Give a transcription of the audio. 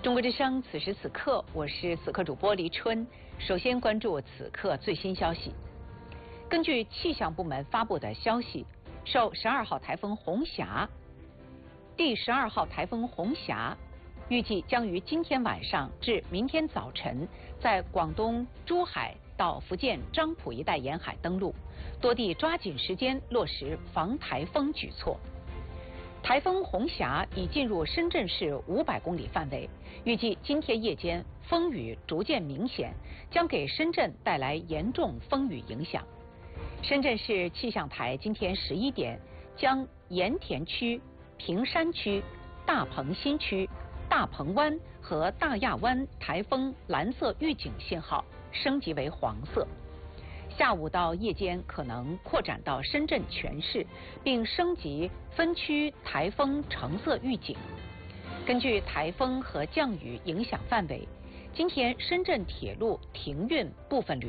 中国之声，此时此刻，我是此刻主播黎春。首先关注此刻最新消息。根据气象部门发布的消息，受12号台风红霞，第12号台风红霞预计将于今天晚上至明天早晨在广东珠海到福建漳浦一带沿海登陆，多地抓紧时间落实防台风举措。台风红霞已进入深圳市500公里范围，预计今天夜间风雨逐渐明显，将给深圳带来严重风雨影响。深圳市气象台今天11点将盐田区、坪山区、大鹏新区、大鹏湾和大亚湾台风蓝色预警信号升级为黄色。下午到夜间可能扩展到深圳全市，并升级分区台风橙色预警。根据台风和降雨影响范围，今天深圳铁路停运部分旅